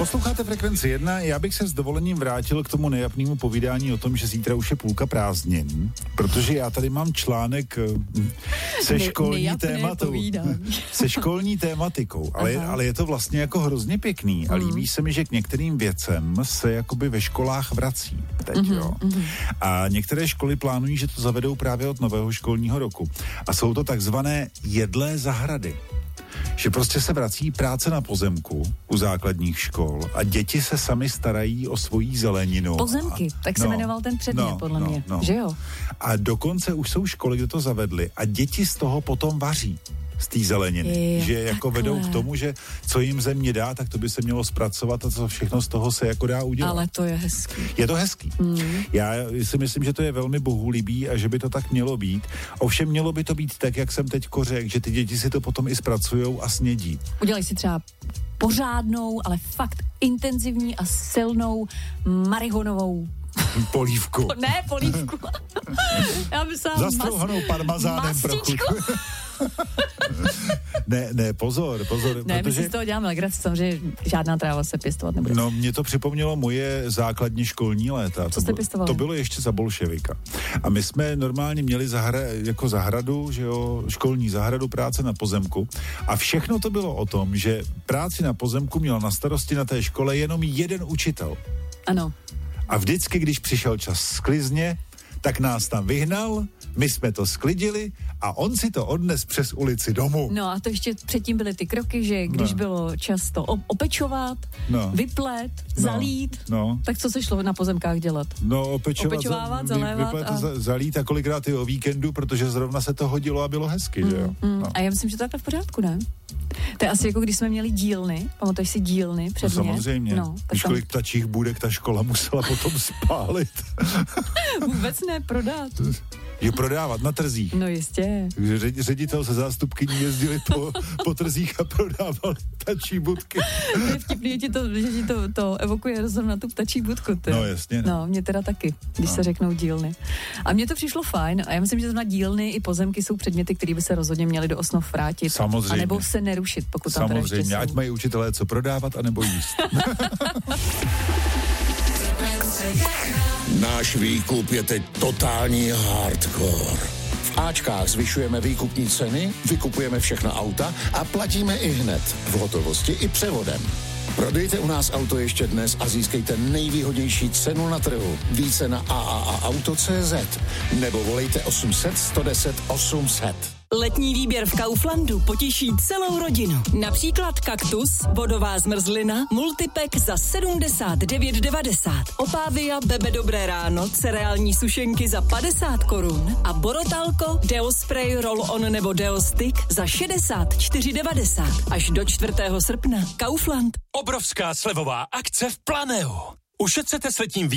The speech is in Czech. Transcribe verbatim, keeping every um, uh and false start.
Posloucháte Frekvenci jedna, já bych se s dovolením vrátil k tomu nejapnému povídání o tom, že zítra už je půlka prázdnin, protože já tady mám článek se školní ne, tématou, se školní tématikou, ale, ale je to vlastně jako hrozně pěkný a líbí se mi, že k některým věcem se jakoby ve školách vrací teď, mm-hmm, jo. Mm-hmm. A některé školy plánují, že to zavedou právě od nového školního roku. A jsou to takzvané jedlé zahrady. Že prostě se vrací práce na pozemku u základních škol a děti se sami starají o svoji zeleninu. Pozemky, a, tak no, se jmenoval ten předmět, no, podle no, mě, no. že jo? A dokonce už jsou školy, kde to zavedly a děti z toho potom vaří. Z té zeleniny, je, že jako takhle vedou k tomu, že co jim země dá, tak to by se mělo zpracovat a co všechno z toho se jako dá udělat. Ale to je hezký. Je to hezký. Mm. Já si myslím, že to je velmi bohulibý a že by to tak mělo být. Ovšem mělo by to být tak, jak jsem teďko řekl, že ty děti si to potom i zpracujou a snědí. Udělej si třeba pořádnou, ale fakt intenzivní a silnou marihonovou polívku. Ne, polívku. Já myslím zastrouhanou mas- parmazánem pro chuť. ne, ne, pozor, pozor. Ne, protože... my si z toho děláme legraci, samozřejmě žádná tráva se pěstovat nebude. No, mě to připomnělo moje základní školní léta. Co jste pěstovali? To bylo ještě za bolševika. A my jsme normálně měli zahra, jako zahradu, že jo, školní zahradu, práce na pozemku. A všechno to bylo o tom, že práci na pozemku měl na starosti na té škole jenom jeden učitel. Ano. A vždycky, když přišel čas sklizně, tak nás tam vyhnal, my jsme to sklidili a on si to odnes přes ulici domů. No a to ještě předtím byly ty kroky, že když no. bylo často opečovat, no. vyplet, no. zalít, no. tak co se šlo na pozemkách dělat? No opečovat, opečovávat, za, zalévat vyplet, a... za, zalít a kolikrát i o víkendu, protože zrovna se to hodilo a bylo hezky, mm, že jo? Mm. No. A já myslím, že to je v pořádku, ne? To je asi jako když jsme měli dílny, pamatuješ si dílny předmět? No, samozřejmě. No, Když tam... kolik ptačích budek ta škola musela potom spálit. Vůbec ne, prodat. Je prodávat na trzích. No jistě. Řed, ředitel se zástupkyní jezdili po, po trzích a prodávali ptačí budky. To je vtipný, že ti to, že ti to, to evokuje rozum na tu ptačí budku. Ty. No jasně. No, no mě teda taky, když no. se řeknou dílny. A mně to přišlo fajn a já myslím, že na dílny i pozemky jsou předměty, které by se rozhodně měly do osnov vrátit. Samozřejmě. A nebo se nerušit, pokud tam teda ještě jsou. Samozřejmě, ať mají učitelé co prodávat, anebo jíst. Náš výkup je teď totální hardcore. V Ačkách zvyšujeme výkupní ceny, vykupujeme všechna auta a platíme i hned, v hotovosti i převodem. Prodejte u nás auto ještě dnes a získejte nejvýhodnější cenu na trhu. Více na a a a auto tečka cé zet nebo volejte osm set, sto deset, osm set. Letní výběr v Kauflandu potěší celou rodinu. Například kaktus, vodová zmrzlina, multipack za sedmdesát devět devadesát. Opávia, Bebe Dobré ráno, cereální sušenky za padesát korun a Borotalko, Deospray, Roll-on nebo Deostick za šedesát čtyři devadesát. Až do čtvrtého srpna. Kaufland. Obrovská slevová akce v Planeu. Ušetřete s letním